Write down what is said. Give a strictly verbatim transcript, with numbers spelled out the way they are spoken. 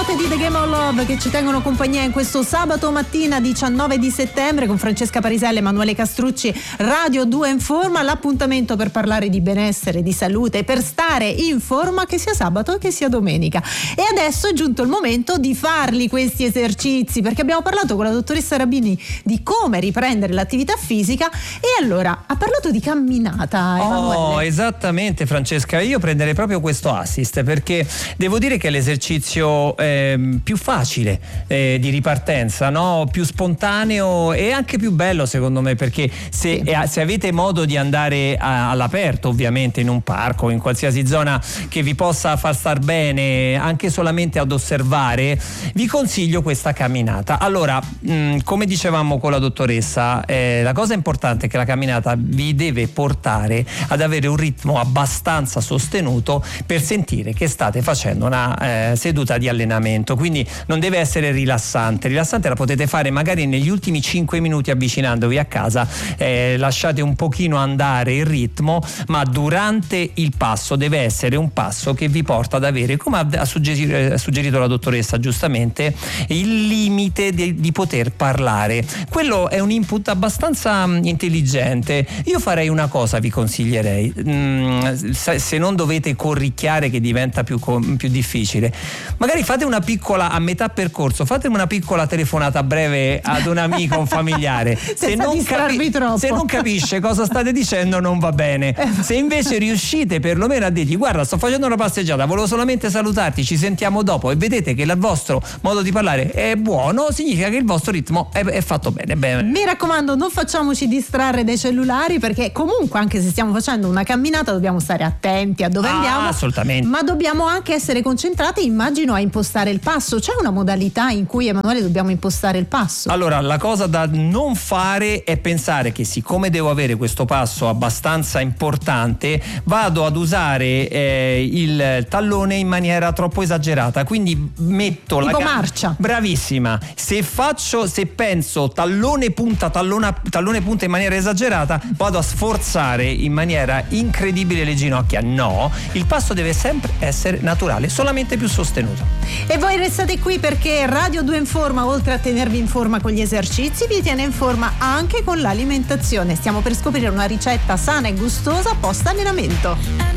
puntate di The Game of Love che ci tengono compagnia in questo sabato mattina diciannove di settembre con Francesca Parisella e Emanuele Castrucci, Radio due in forma, l'appuntamento per parlare di benessere, di salute, per stare in forma che sia sabato che sia domenica. E adesso è giunto il momento di farli questi esercizi, perché abbiamo parlato con la dottoressa Rabini di come riprendere l'attività fisica e allora ha parlato di camminata. Emanuele. Oh, esattamente Francesca, io prenderei proprio questo assist perché devo dire che è l'esercizio eh, più facile eh, di ripartenza, no? Più spontaneo e anche più bello secondo me, perché se, sì. eh, se avete modo di andare a, all'aperto, ovviamente in un parco, in qualsiasi zona che vi possa far star bene anche solamente ad osservare, vi consiglio questa camminata. Allora, mh, come dicevamo con la dottoressa, eh, la cosa importante è che la camminata vi deve portare ad avere un ritmo abbastanza sostenuto per sentire che state facendo una eh, seduta di allenamento, quindi non deve essere rilassante. Rilassante la potete fare magari negli ultimi cinque minuti avvicinandovi a casa, eh, lasciate un pochino andare il ritmo, ma durante il passo deve essere un passo che vi porta ad avere, come ha suggerito, ha suggerito la dottoressa giustamente, il limite di, di poter parlare. Quello è un input abbastanza intelligente. Io farei una cosa, vi consiglierei, mm, se, se non dovete corricchiare che diventa più, più difficile, magari fate una piccola, a metà percorso, fate una piccola telefonata breve ad un amico, un familiare. Se non, capi- se non capisce cosa state dicendo non va bene. Se invece riuscite perlomeno a dirgli: guarda, sto facendo una passeggiata, volevo solamente salutarti, ci sentiamo dopo, e vedete che il vostro modo di parlare è buono, significa che il vostro ritmo è, è fatto bene, bene. Mi raccomando, non facciamoci distrarre dai cellulari, perché comunque anche se stiamo facendo una camminata dobbiamo stare attenti a dove ah, andiamo, assolutamente. Ma dobbiamo anche essere concentrati, immagino, a impostare il passo. C'è una modalità in cui, Emanuele, dobbiamo impostare il passo? Allora, la cosa da non fare è pensare che siccome devo avere questo passo abbastanza importante vado ad usare eh, il tallone in maniera troppo esagerata, quindi metto tipo la gamba, marcia. Bravissima. Se faccio, se penso tallone punta, tallona, tallone punta in maniera esagerata, vado a sforzare in maniera incredibile le ginocchia. No, il passo deve sempre essere naturale, solamente più sostenuto. E voi restate qui perché Radio due in forma, oltre a tenervi in forma con gli esercizi, vi tiene in forma anche con l'alimentazione. Stiamo per scoprire una ricetta sana e gustosa post allenamento.